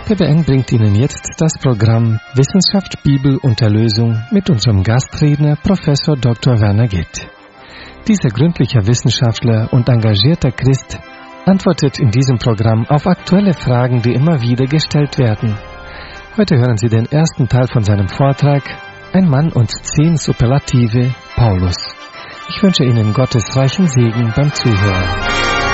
PBN bringt Ihnen jetzt das Programm Wissenschaft, Bibel und Erlösung mit unserem Gastredner Professor Dr. Werner Gitt. Dieser gründliche Wissenschaftler und engagierter Christ antwortet in diesem Programm auf aktuelle Fragen, die immer wieder gestellt werden. Heute hören Sie den ersten Teil von seinem Vortrag Ein Mann und 10 Superlative, Paulus. Ich wünsche Ihnen Gottes reichen Segen beim Zuhören.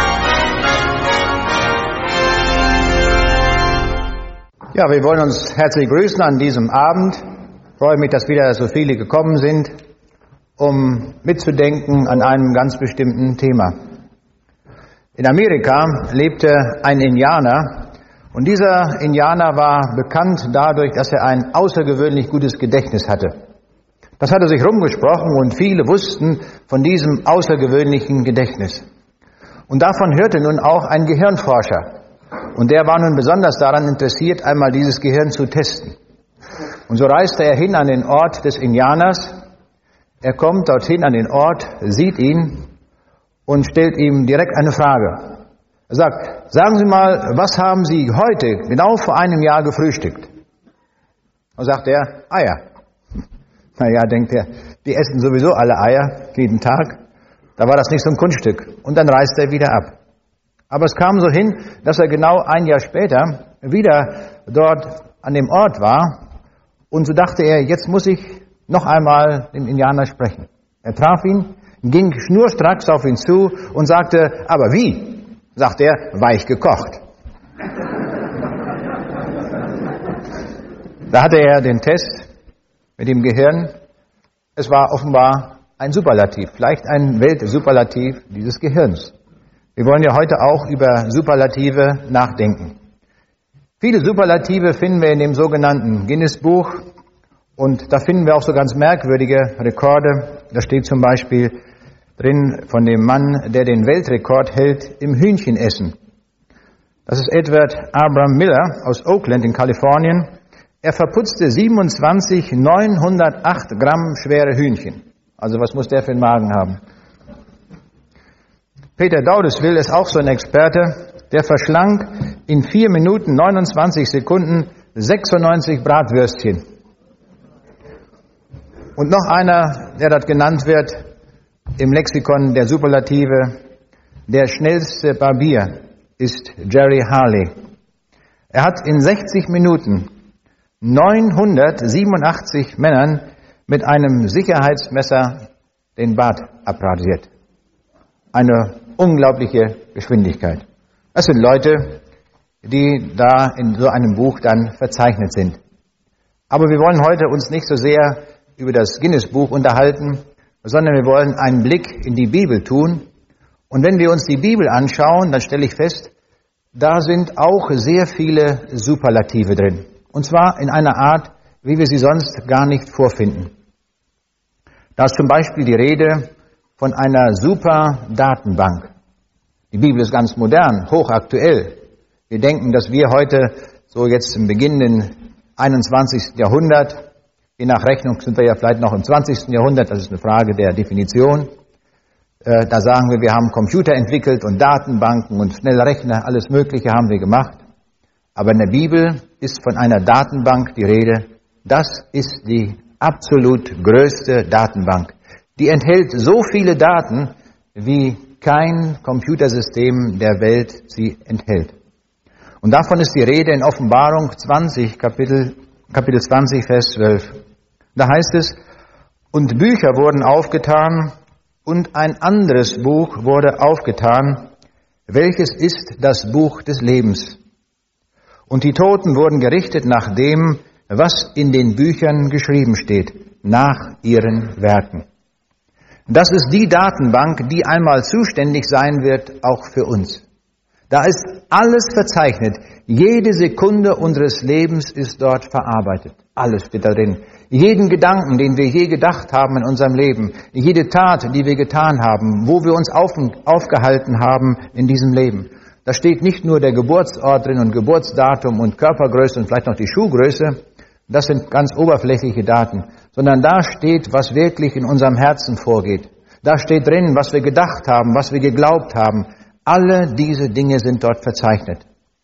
Ja, wir wollen uns herzlich grüßen an diesem Abend. Ich freue mich, dass wieder so viele gekommen sind, um mitzudenken an einem ganz bestimmten Thema. In Amerika lebte ein Indianer und dieser Indianer war bekannt dadurch, dass er ein außergewöhnlich gutes Gedächtnis hatte. Das hatte sich rumgesprochen und viele wussten von diesem außergewöhnlichen Gedächtnis. Und davon hörte nun auch ein Gehirnforscher. Und der war nun besonders daran interessiert, einmal dieses Gehirn zu testen. Und so reiste er hin an den Ort des Indianers. Er kommt dorthin an den Ort, sieht ihn und stellt ihm direkt eine Frage. Er sagt, sagen Sie mal, was haben Sie heute, genau vor einem Jahr, gefrühstückt? Und sagt er, Eier. Naja, denkt er, die essen sowieso alle Eier, jeden Tag. Da war das nicht so ein Kunststück. Und dann reist er wieder ab. Aber es kam so hin, dass er genau ein Jahr später wieder dort an dem Ort war. Und so dachte er, jetzt muss ich noch einmal dem Indianer sprechen. Er traf ihn, ging schnurstracks auf ihn zu und sagte, aber wie? Sagt er, weich gekocht. Da hatte er den Test mit dem Gehirn. Es war offenbar ein Superlativ, vielleicht ein Weltsuperlativ dieses Gehirns. Wir wollen ja heute auch über Superlative nachdenken. Viele Superlative finden wir in dem sogenannten Guinness-Buch und da finden wir auch so ganz merkwürdige Rekorde. Da steht zum Beispiel drin von dem Mann, der den Weltrekord hält im Hühnchenessen. Das ist Edward Abram Miller aus Oakland in Kalifornien. Er verputzte 27 908 Gramm schwere Hühnchen. Also was muss der für einen Magen haben? Peter Daudeswil ist auch so ein Experte, der verschlang in 4 Minuten 29 Sekunden 96 Bratwürstchen. Und noch einer, der dort genannt wird im Lexikon der Superlative, der schnellste Barbier ist Jerry Harley. Er hat in 60 Minuten 987 Männern mit einem Sicherheitsmesser den Bart abrasiert. Eine unglaubliche Geschwindigkeit. Das sind Leute, die da in so einem Buch dann verzeichnet sind. Aber wir wollen heute uns nicht so sehr über das Guinness-Buch unterhalten, sondern wir wollen einen Blick in die Bibel tun. Und wenn wir uns die Bibel anschauen, dann stelle ich fest, da sind auch sehr viele Superlative drin. Und zwar in einer Art, wie wir sie sonst gar nicht vorfinden. Da ist zum Beispiel die Rede von einer super Datenbank. Die Bibel ist ganz modern, hochaktuell. Wir denken, dass wir heute, so jetzt im beginnenden 21. Jahrhundert, je nach Rechnung sind wir ja vielleicht noch im 20. Jahrhundert, das ist eine Frage der Definition. Da sagen wir haben Computer entwickelt und Datenbanken und schnelle Rechner, alles Mögliche haben wir gemacht. Aber in der Bibel ist von einer Datenbank die Rede. Das ist die absolut größte Datenbank. Die enthält so viele Daten, wie kein Computersystem der Welt sie enthält. Und davon ist die Rede in Offenbarung 20, Kapitel 20, Vers 12. Da heißt es, und Bücher wurden aufgetan und ein anderes Buch wurde aufgetan, welches ist das Buch des Lebens. Und die Toten wurden gerichtet nach dem, was in den Büchern geschrieben steht, nach ihren Werken. Das ist die Datenbank, die einmal zuständig sein wird, auch für uns. Da ist alles verzeichnet. Jede Sekunde unseres Lebens ist dort verarbeitet. Alles steht da drin. Jeden Gedanken, den wir je gedacht haben in unserem Leben. Jede Tat, die wir getan haben. Wo wir uns aufgehalten haben in diesem Leben. Da steht nicht nur der Geburtsort drin und Geburtsdatum und Körpergröße und vielleicht noch die Schuhgröße. Das sind ganz oberflächliche Daten. Sondern da steht, was wirklich in unserem Herzen vorgeht. Da steht drin, was wir gedacht haben, was wir geglaubt haben. Alle diese Dinge sind dort verzeichnet.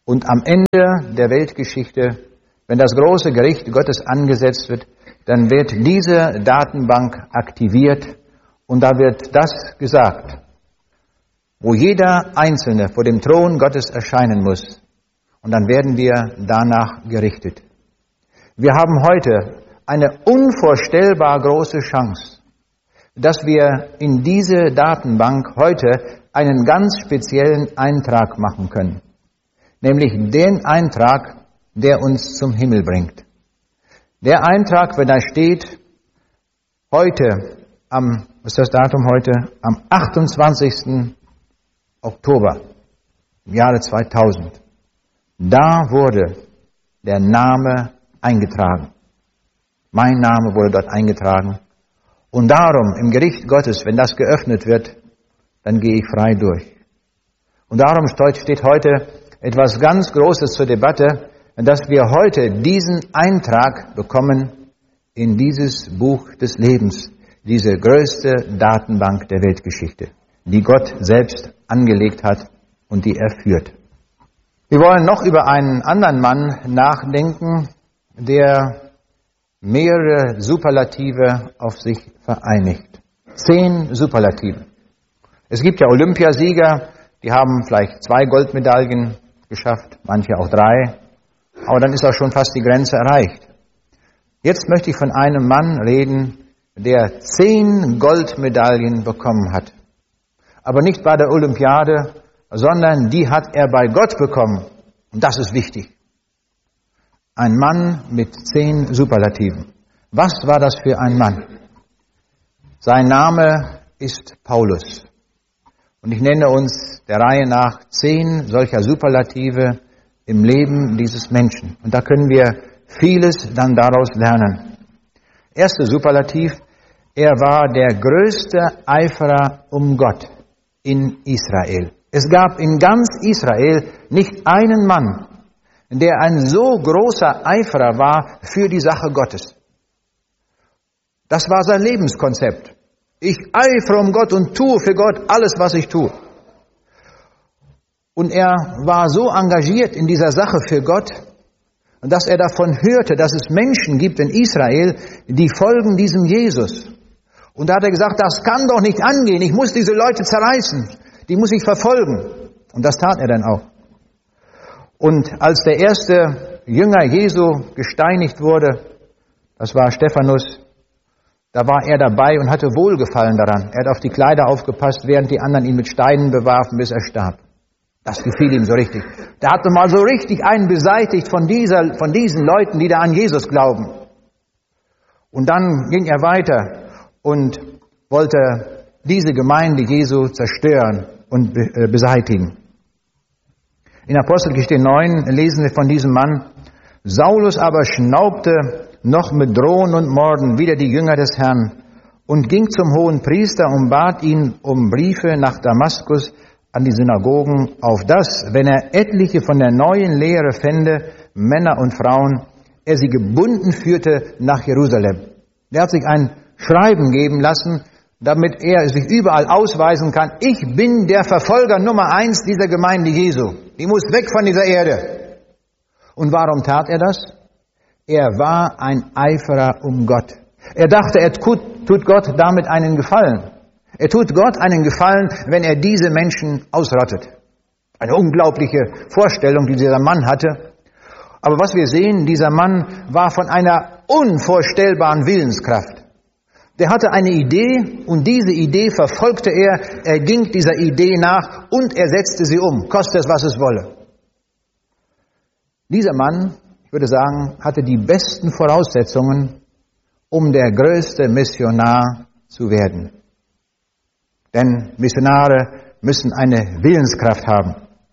Und am Ende der Weltgeschichte, wenn das große Gericht Gottes angesetzt wird, dann wird diese Datenbank aktiviert und da wird das gesagt, wo jeder Einzelne vor dem Thron Gottes erscheinen muss. Und dann werden wir danach gerichtet. Wir haben heute eine unvorstellbar große Chance, dass wir in diese Datenbank heute einen ganz speziellen Eintrag machen können. Nämlich den Eintrag, der uns zum Himmel bringt. Der Eintrag, wenn da steht, heute, was ist das Datum heute? Am 28. Oktober im Jahre 2000. Da wurde der Name eingetragen. Mein Name wurde dort eingetragen. Und darum, im Gericht Gottes, wenn das geöffnet wird, dann gehe ich frei durch. Und darum steht heute etwas ganz Großes zur Debatte, dass wir heute diesen Eintrag bekommen in dieses Buch des Lebens, diese größte Datenbank der Weltgeschichte, die Gott selbst angelegt hat und die er führt. Wir wollen noch über einen anderen Mann nachdenken, der mehrere Superlative auf sich vereinigt. 10 Superlative. Es gibt ja Olympiasieger, die haben vielleicht 2 Goldmedaillen geschafft, manche auch 3. Aber dann ist auch schon fast die Grenze erreicht. Jetzt möchte ich von einem Mann reden, der 10 Goldmedaillen bekommen hat. Aber nicht bei der Olympiade, sondern die hat er bei Gott bekommen. Und das ist wichtig. Ein Mann mit 10 Superlativen. Was war das für ein Mann? Sein Name ist Paulus. Und ich nenne uns der Reihe nach 10 solcher Superlative im Leben dieses Menschen. Und da können wir vieles dann daraus lernen. Erster Superlativ, er war der größte Eiferer um Gott in Israel. Es gab in ganz Israel nicht einen Mann, der ein so großer Eiferer war für die Sache Gottes. Das war sein Lebenskonzept. Ich eifere um Gott und tue für Gott alles, was ich tue. Und er war so engagiert in dieser Sache für Gott, dass er davon hörte, dass es Menschen gibt in Israel, die folgen diesem Jesus. Und da hat er gesagt, das kann doch nicht angehen, ich muss diese Leute zerreißen, die muss ich verfolgen. Und das tat er dann auch. Und als der erste Jünger Jesu gesteinigt wurde, das war Stephanus, da war er dabei und hatte Wohlgefallen daran. Er hat auf die Kleider aufgepasst, während die anderen ihn mit Steinen bewarfen, bis er starb. Das gefiel ihm so richtig. Der hatte mal so richtig einen beseitigt von diesen Leuten, die da an Jesus glauben. Und dann ging er weiter und wollte diese Gemeinde Jesu zerstören und beseitigen. In Apostelgeschichte 9 lesen wir von diesem Mann: Saulus aber schnaubte noch mit Drohen und Morden wider die Jünger des Herrn und ging zum hohen Priester und bat ihn um Briefe nach Damaskus an die Synagogen, auf das, wenn er etliche von der neuen Lehre fände, Männer und Frauen, er sie gebunden führte nach Jerusalem. Der hat sich ein Schreiben geben lassen, damit er sich überall ausweisen kann, ich bin der Verfolger Nummer 1 dieser Gemeinde Jesu. Die muss weg von dieser Erde. Und warum tat er das? Er war ein Eiferer um Gott. Er dachte, er tut Gott damit einen Gefallen. Er tut Gott einen Gefallen, wenn er diese Menschen ausrottet. Eine unglaubliche Vorstellung, die dieser Mann hatte. Aber was wir sehen, dieser Mann war von einer unvorstellbaren Willenskraft. Der hatte eine Idee und diese Idee verfolgte er. Er ging dieser Idee nach und er setzte sie um, koste es, was es wolle. Dieser Mann, ich würde sagen, hatte die besten Voraussetzungen, um der größte Missionar zu werden. Denn Missionare müssen eine Willenskraft haben.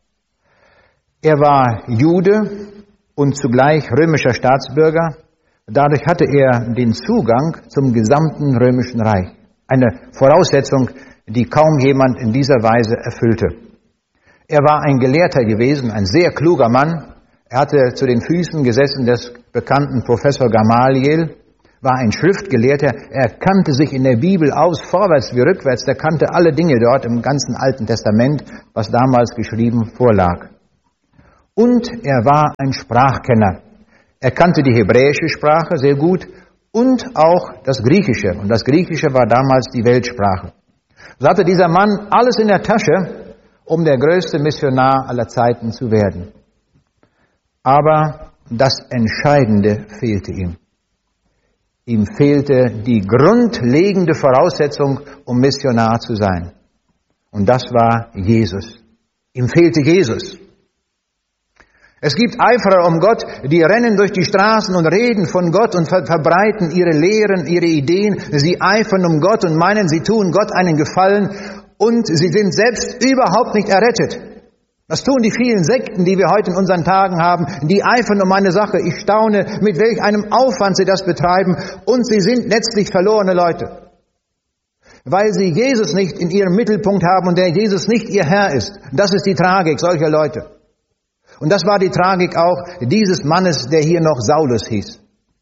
Er war Jude und zugleich römischer Staatsbürger. Dadurch hatte er den Zugang zum gesamten römischen Reich. Eine Voraussetzung, die kaum jemand in dieser Weise erfüllte. Er war ein Gelehrter gewesen, ein sehr kluger Mann. Er hatte zu den Füßen gesessen des bekannten Professor Gamaliel, war ein Schriftgelehrter. Er kannte sich in der Bibel aus, vorwärts wie rückwärts. Der kannte alle Dinge dort im ganzen Alten Testament, was damals geschrieben vorlag. und er war ein Sprachkenner. Er kannte die hebräische Sprache sehr gut und auch das Griechische. Und das Griechische war damals die Weltsprache. So hatte dieser Mann alles in der Tasche, um der größte Missionar aller Zeiten zu werden. Aber das Entscheidende fehlte ihm. Ihm fehlte die grundlegende Voraussetzung, um Missionar zu sein. Und das war Jesus. Ihm fehlte Jesus. Es gibt Eiferer um Gott, die rennen durch die Straßen und reden von Gott und verbreiten ihre Lehren, ihre Ideen. Sie eifern um Gott und meinen, sie tun Gott einen Gefallen und sie sind selbst überhaupt nicht errettet. Das tun die vielen Sekten, die wir heute in unseren Tagen haben. Die eifern um eine Sache. Ich staune, mit welch einem Aufwand sie das betreiben. Und sie sind letztlich verlorene Leute. Weil sie Jesus nicht in ihrem Mittelpunkt haben und der Jesus nicht ihr Herr ist. Das ist die Tragik solcher Leute. Und das war die Tragik auch dieses Mannes, der hier noch Saulus hieß.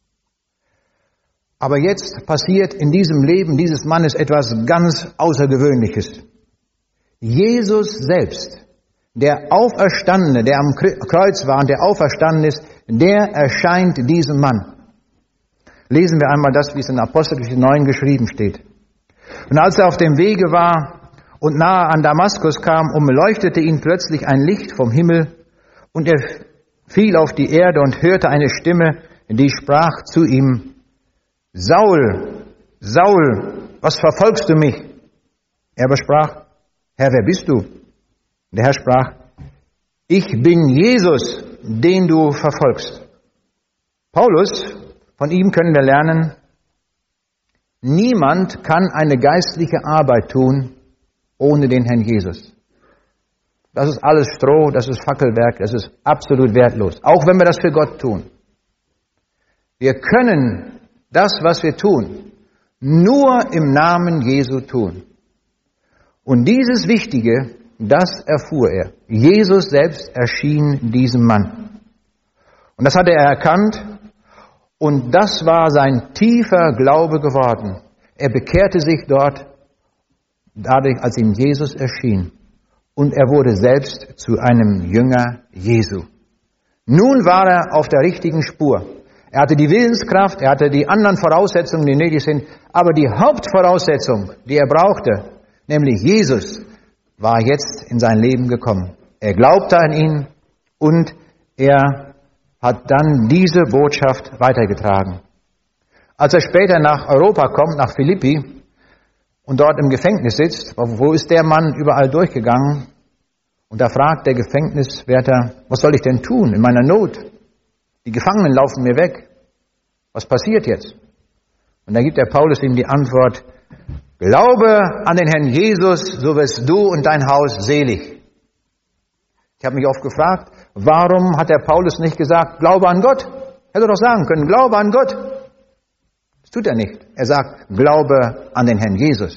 Aber jetzt passiert in diesem Leben dieses Mannes etwas ganz Außergewöhnliches. Jesus selbst, der Auferstandene, der am Kreuz war und der auferstanden ist, der erscheint diesem Mann. Lesen wir einmal das, wie es in Apostelgeschichte 9 geschrieben steht. Und als er auf dem Wege war und nahe an Damaskus kam, umleuchtete ihn plötzlich ein Licht vom Himmel und er fiel auf die Erde und hörte eine Stimme, die sprach zu ihm: Saul, Saul, was verfolgst du mich? Er aber sprach: Herr, wer bist du? Der Herr sprach: Ich bin Jesus, den du verfolgst. Paulus, von ihm können wir lernen, niemand kann eine geistliche Arbeit tun ohne den Herrn Jesus. Das ist alles Stroh, das ist Fackelwerk, das ist absolut wertlos, auch wenn wir das für Gott tun. Wir können das, was wir tun, nur im Namen Jesu tun. Und dieses Wichtige, das erfuhr er. Jesus selbst erschien diesem Mann. Und das hatte er erkannt und das war sein tiefer Glaube geworden. Er bekehrte sich dort, dadurch, als ihm Jesus erschien. Und er wurde selbst zu einem Jünger Jesu. Nun war er auf der richtigen Spur. Er hatte die Willenskraft, er hatte die anderen Voraussetzungen, die nötig sind. Aber die Hauptvoraussetzung, die er brauchte, nämlich Jesus, war jetzt in sein Leben gekommen. Er glaubte an ihn und er hat dann diese Botschaft weitergetragen. Als er später nach Europa kommt, nach Philippi, und dort im Gefängnis sitzt, wo ist der Mann überall durchgegangen? Und da fragt der Gefängniswärter: Was soll ich denn tun in meiner Not? Die Gefangenen laufen mir weg. Was passiert jetzt? Und da gibt der Paulus ihm die Antwort: Glaube an den Herrn Jesus, so wirst du und dein Haus selig. Ich habe mich oft gefragt, warum hat der Paulus nicht gesagt, glaube an Gott? Hätte er doch sagen können, glaube an Gott. Das tut er nicht. Er sagt, glaube an den Herrn Jesus.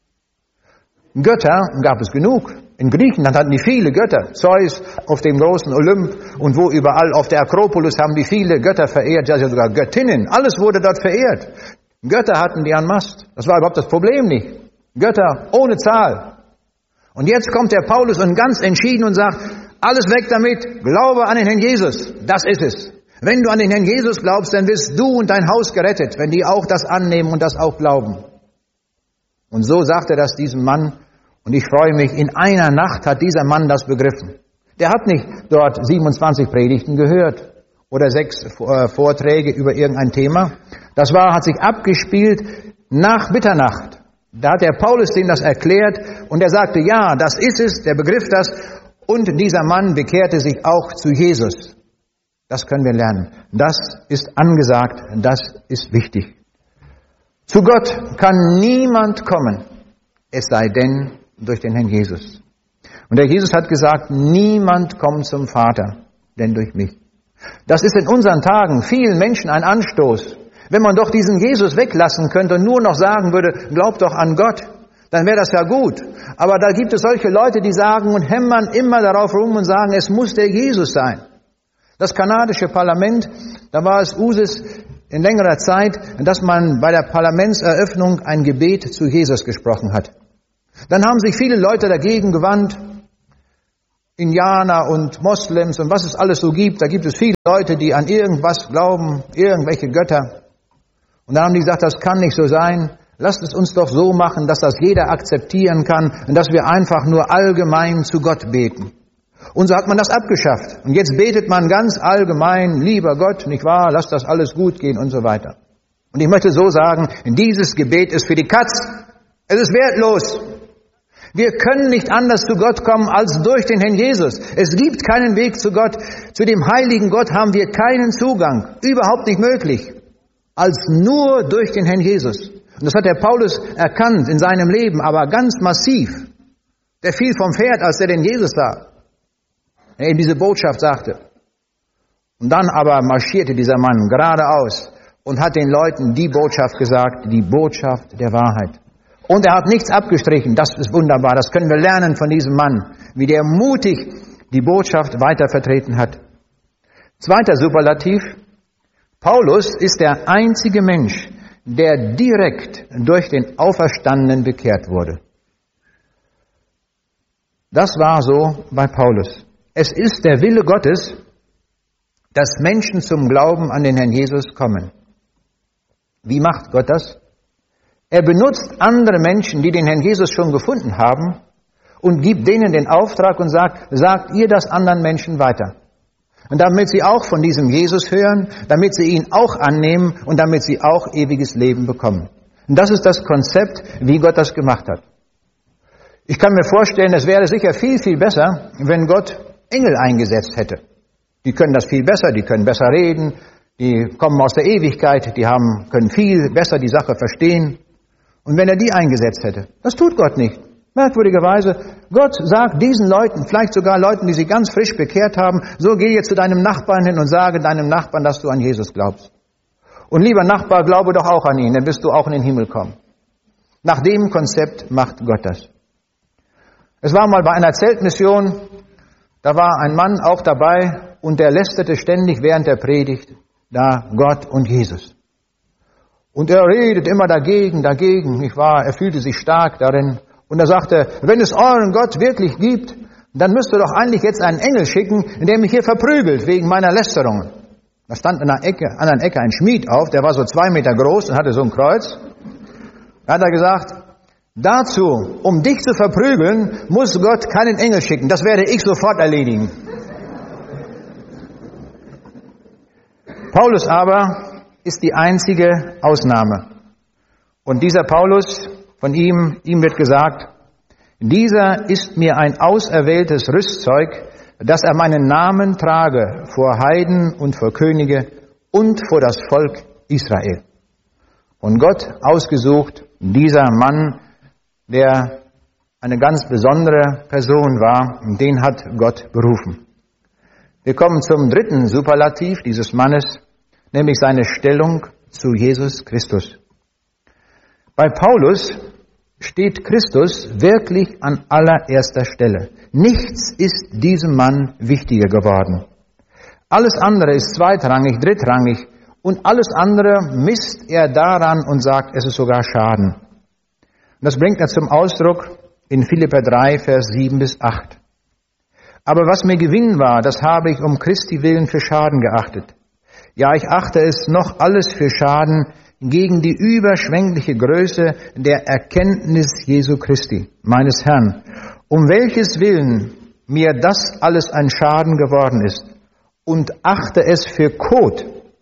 Götter gab es genug. In Griechenland hatten die viele Götter. Zeus auf dem großen Olymp und wo überall auf der Akropolis haben die viele Götter verehrt, ja sogar Göttinnen. Alles wurde dort verehrt. Götter hatten die en masse. Das war überhaupt das Problem nicht. Götter ohne Zahl. Und jetzt kommt der Paulus und ganz entschieden und sagt, alles weg damit, glaube an den Herrn Jesus. Das ist es. Wenn du an den Herrn Jesus glaubst, dann wirst du und dein Haus gerettet, wenn die auch das annehmen und das auch glauben. Und so sagt er das diesem Mann. Und ich freue mich, in einer Nacht hat dieser Mann das begriffen. Der hat nicht dort 27 Predigten gehört oder 6 Vorträge über irgendein Thema. Das hat sich abgespielt nach Mitternacht. Da hat der Paulus dem das erklärt und er sagte, ja, das ist es, der begriff das. Und dieser Mann bekehrte sich auch zu Jesus. Das können wir lernen. Das ist angesagt, das ist wichtig. Zu Gott kann niemand kommen, es sei denn durch den Herrn Jesus. Und der Jesus hat gesagt, niemand kommt zum Vater, denn durch mich. Das ist in unseren Tagen vielen Menschen ein Anstoß. Wenn man doch diesen Jesus weglassen könnte und nur noch sagen würde, glaub doch an Gott, dann wäre das ja gut. Aber da gibt es solche Leute, die sagen und hämmern immer darauf rum und sagen, es muss der Jesus sein. Das kanadische Parlament, da war es Usus in längerer Zeit, dass man bei der Parlamentseröffnung ein Gebet zu Jesus gesprochen hat. Dann haben sich viele Leute dagegen gewandt. Indianer und Moslems und was es alles so gibt. Da gibt es viele Leute, die an irgendwas glauben, irgendwelche Götter. Und dann haben die gesagt, das kann nicht so sein. Lasst es uns doch so machen, dass das jeder akzeptieren kann und dass wir einfach nur allgemein zu Gott beten. Und so hat man das abgeschafft. Und jetzt betet man ganz allgemein, lieber Gott, nicht wahr, lass das alles gut gehen und so weiter. Und ich möchte so sagen, dieses Gebet ist für die Katz. Es ist wertlos. Wir können nicht anders zu Gott kommen als durch den Herrn Jesus. Es gibt keinen Weg zu Gott. Zu dem heiligen Gott haben wir keinen Zugang. Überhaupt nicht möglich. Als nur durch den Herrn Jesus. Und das hat der Paulus erkannt in seinem Leben, aber ganz massiv. Der fiel vom Pferd, als er den Jesus sah. Er ihm diese Botschaft sagte. Und dann aber marschierte dieser Mann geradeaus und hat den Leuten die Botschaft gesagt, die Botschaft der Wahrheit. Und er hat nichts abgestrichen. Das ist wunderbar. Das können wir lernen von diesem Mann, wie der mutig die Botschaft weiter vertreten hat. Zweiter Superlativ. Paulus ist der einzige Mensch, der direkt durch den Auferstandenen bekehrt wurde. Das war so bei Paulus. Es ist der Wille Gottes, dass Menschen zum Glauben an den Herrn Jesus kommen. Wie macht Gott das? Er benutzt andere Menschen, die den Herrn Jesus schon gefunden haben, und gibt denen den Auftrag und sagt ihr das anderen Menschen weiter. Und damit sie auch von diesem Jesus hören, damit sie ihn auch annehmen und damit sie auch ewiges Leben bekommen. Und das ist das Konzept, wie Gott das gemacht hat. Ich kann mir vorstellen, es wäre sicher viel, viel besser, wenn Gott Engel eingesetzt hätte. Die können das viel besser, die können besser reden, die kommen aus der Ewigkeit, die können viel besser die Sache verstehen. Und wenn er die eingesetzt hätte, das tut Gott nicht. Merkwürdigerweise, Gott sagt diesen Leuten, vielleicht sogar Leuten, die sich ganz frisch bekehrt haben, so geh jetzt zu deinem Nachbarn hin und sage deinem Nachbarn, dass du an Jesus glaubst. Und lieber Nachbar, glaube doch auch an ihn, dann wirst du auch in den Himmel kommen. Nach dem Konzept macht Gott das. Es war mal bei einer Zeltmission, da war ein Mann auch dabei und der lästerte ständig während der Predigt, da Gott und Jesus. Und er redet immer dagegen, nicht wahr? Er fühlte sich stark darin. Und er sagte, wenn es euren Gott wirklich gibt, dann müsst ihr doch eigentlich jetzt einen Engel schicken, der mich hier verprügelt wegen meiner Lästerungen. Da stand an der anderen Ecke ein Schmied auf, der war so 2 Meter groß und hatte so ein Kreuz. Da hat er gesagt, dazu, um dich zu verprügeln, muss Gott keinen Engel schicken. Das werde ich sofort erledigen. Paulus aber ist die einzige Ausnahme. Und dieser Paulus, von ihm wird gesagt, dieser ist mir ein auserwähltes Rüstzeug, dass er meinen Namen trage vor Heiden und vor Könige und vor das Volk Israel. Von Gott ausgesucht, dieser Mann, der eine ganz besondere Person war, den hat Gott berufen. Wir kommen zum dritten Superlativ dieses Mannes, nämlich seine Stellung zu Jesus Christus. Bei Paulus steht Christus wirklich an allererster Stelle. Nichts ist diesem Mann wichtiger geworden. Alles andere ist zweitrangig, drittrangig und alles andere misst er daran und sagt, es ist sogar Schaden. Und das bringt er zum Ausdruck in Philipper 3, Vers 7 bis 8. Aber was mir Gewinn war, das habe ich um Christi willen für Schaden geachtet. Ja, ich achte es noch alles für Schaden gegen die überschwängliche Größe der Erkenntnis Jesu Christi, meines Herrn, um welches Willen mir das alles ein Schaden geworden ist, und achte es für Kot,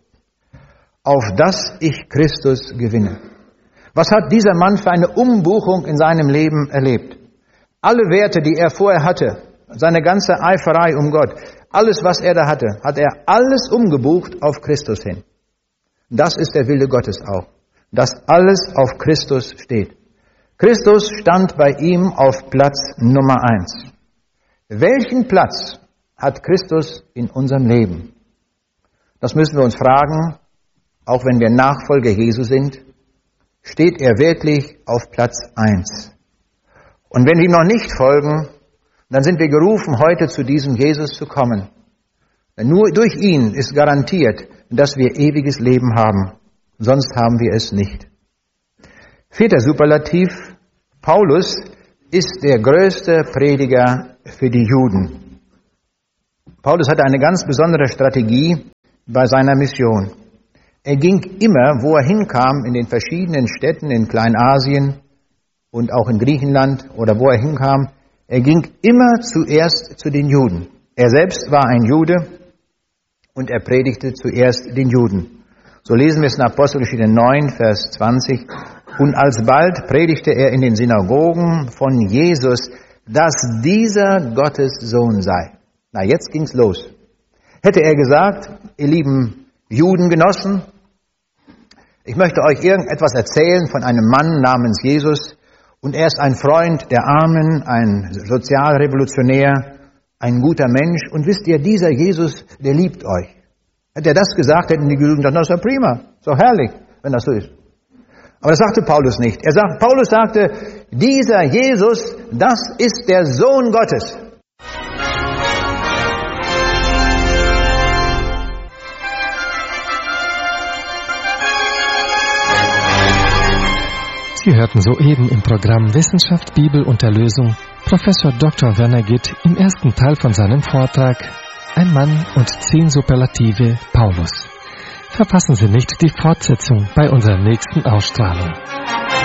auf dass ich Christus gewinne. Was hat dieser Mann für eine Umbuchung in seinem Leben erlebt? Alle Werte, die er vorher hatte, seine ganze Eiferei um Gott, alles, was er da hatte, hat er alles umgebucht auf Christus hin. Das ist der Wille Gottes auch, dass alles auf Christus steht. Christus stand bei ihm auf Platz Nummer 1. Welchen Platz hat Christus in unserem Leben? Das müssen wir uns fragen, auch wenn wir Nachfolger Jesu sind. Steht er wirklich auf Platz 1? Und wenn wir ihm noch nicht folgen, dann sind wir gerufen, heute zu diesem Jesus zu kommen. Denn nur durch ihn ist garantiert, dass wir ewiges Leben haben. Sonst haben wir es nicht. Vierter Superlativ. Paulus ist der größte Prediger für die Juden. Paulus hatte eine ganz besondere Strategie bei seiner Mission. Er ging immer, wo er hinkam, in den verschiedenen Städten in Kleinasien und auch in Griechenland oder wo er hinkam, er ging immer zuerst zu den Juden. Er selbst war ein Jude und er predigte zuerst den Juden. So lesen wir es in Apostelgeschichte 9, Vers 20. Und alsbald predigte er in den Synagogen von Jesus, dass dieser Gottes Sohn sei. Na, jetzt ging's los. Hätte er gesagt, ihr lieben Judengenossen, ich möchte euch irgendetwas erzählen von einem Mann namens Jesus und er ist ein Freund der Armen, ein Sozialrevolutionär, ein guter Mensch und wisst ihr, dieser Jesus, der liebt euch. Hätte er das gesagt, hätten die Juden gedacht, das ist ja prima, so herrlich, wenn das so ist. Aber das sagte Paulus nicht. Paulus sagte, dieser Jesus, das ist der Sohn Gottes. Sie hörten soeben im Programm Wissenschaft, Bibel und Erlösung Professor Dr. Werner Gitt im ersten Teil von seinem Vortrag Ein Mann und 10 Superlative Paulus. Verpassen Sie nicht die Fortsetzung bei unserer nächsten Ausstrahlung.